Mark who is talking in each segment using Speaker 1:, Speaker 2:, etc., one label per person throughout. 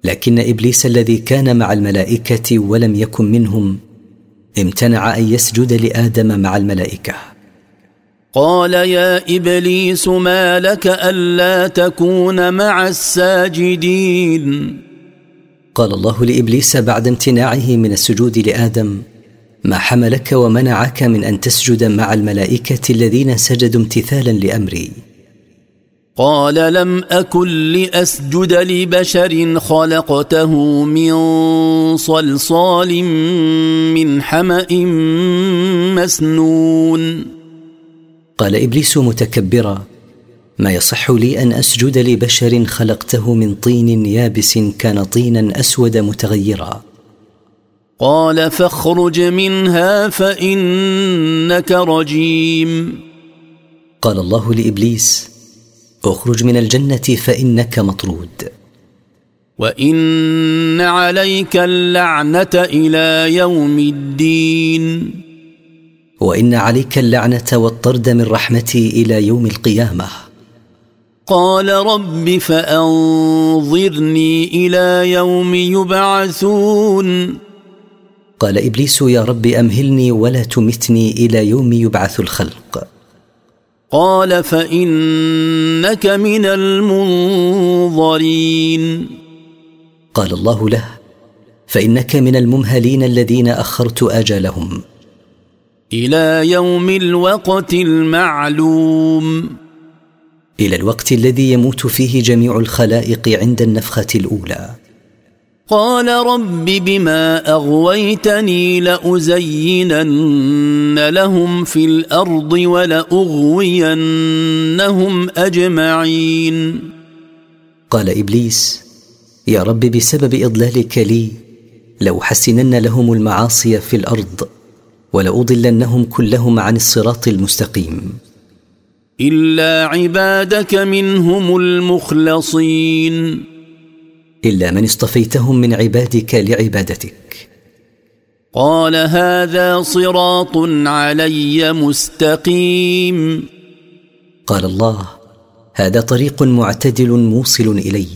Speaker 1: لكن إبليس الذي كان مع الملائكة ولم يكن منهم امتنع أن يسجد لآدم مع الملائكة.
Speaker 2: قال يا إبليس ما لك ألا تكون مع الساجدين.
Speaker 1: قال الله لإبليس بعد امتناعه من السجود لآدم: ما حملك ومنعك من أن تسجد مع الملائكة الذين سجدوا امتثالا لأمري؟
Speaker 2: قال لم أكن لأسجد لبشر خلقته من صلصال من حمأ مسنون.
Speaker 1: قال إبليس متكبرا: ما يصح لي أن أسجد لبشر خلقته من طين يابس كان طينا أسود متغيرا.
Speaker 2: قال فاخرج منها فإنك رجيم.
Speaker 1: قال الله لإبليس: اخرج من الجنة فإنك مطرود.
Speaker 2: وإن عليك اللعنة إلى يوم الدين.
Speaker 1: وإن عليك اللعنة والطرد من رحمتي إلى يوم القيامة.
Speaker 2: قال رب فأنظرني إلى يوم يبعثون.
Speaker 1: قال إبليس: يا رب أمهلني ولا تمتني إلى يوم يبعث الخلق.
Speaker 2: قال فإنك من المنظرين.
Speaker 1: قال الله له: فإنك من الممهلين الذين أخرت آجالهم
Speaker 2: إلى يوم الوقت المعلوم.
Speaker 1: إلى الوقت الذي يموت فيه جميع الخلائق عند النفخة الأولى.
Speaker 2: قال رب بما أغويتني لأزينن لهم في الأرض ولأغوينهم أجمعين.
Speaker 1: قال إبليس: يا رب بسبب إضلالك لي لأحسنن لهم المعاصي في الأرض ولأضلنهم كلهم عن الصراط المستقيم
Speaker 2: إلا عبادك منهم المخلصين.
Speaker 1: إلا من اصطفيتهم من عبادك لعبادتك.
Speaker 2: قال هذا صراط علي مستقيم.
Speaker 1: قال الله: هذا طريق معتدل موصل إلي.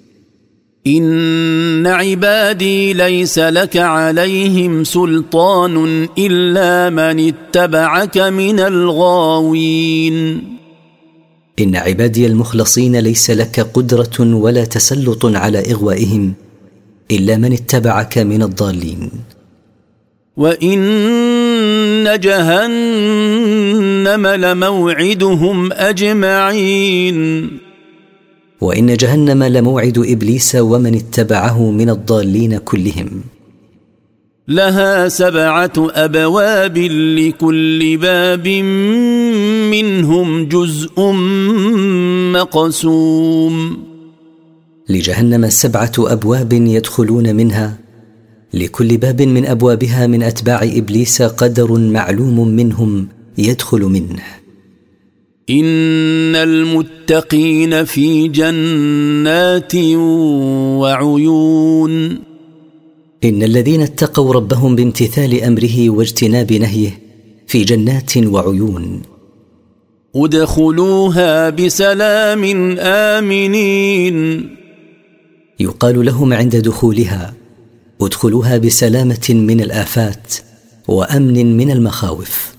Speaker 2: إن عبادي ليس لك عليهم سلطان إلا من اتبعك من الغاوين.
Speaker 1: إن عبادي المخلصين ليس لك قدرة ولا تسلط على إغوائهم إلا من اتبعك من الضالين.
Speaker 2: وإن جهنم لموعدهم أجمعين.
Speaker 1: وإن جهنم لموعد إبليس ومن اتبعه من الضالين كلهم.
Speaker 2: لها 7 أبواب لكل باب منهم جزء مقسوم.
Speaker 1: لجهنم 7 أبواب يدخلون منها، لكل باب من أبوابها من أتباع إبليس قدر معلوم منهم يدخل منه.
Speaker 2: إن المتقين في جنات وعيون.
Speaker 1: إن الذين اتقوا ربهم بامتثال أمره واجتناب نهيه في جنات وعيون.
Speaker 2: ادخلوها بسلام آمنين.
Speaker 1: يقال لهم عند دخولها: ادخلوها بسلامة من الآفات وأمن من المخاوف.